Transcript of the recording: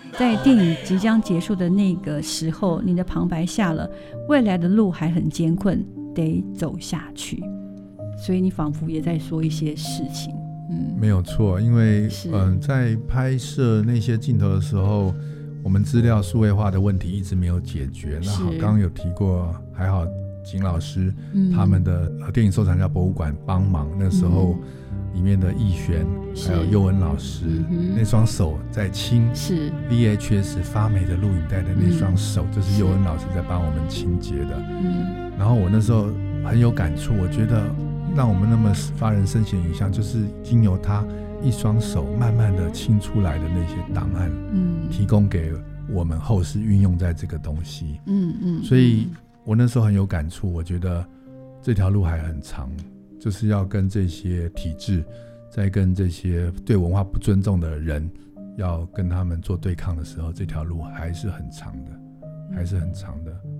在电影即将结束的那个时候，你的旁白下了未来的路还很艰困，得走下去，所以你仿佛也在说一些事情。 没有错，因为在拍摄那些镜头的时候，我们资料数位化的问题一直没有解决。那好，刚刚有提过，还好景老师他们的电影收藏家博物馆帮忙，那时候里面的逸璇还有佑恩老师，那双手在清 VHS 发霉的录影带的那双手，就是佑恩老师在帮我们清洁的。然后我那时候很有感触，我觉得让我们那么发人深省影像，就是经由他一双手慢慢的清出来的那些档案，提供给我们后世运用在这个东西。所以我那时候很有感触，我觉得这条路还很长，就是要跟这些体制，在跟这些对文化不尊重的人，要跟他们做对抗的时候，这条路还是很长的，还是很长的。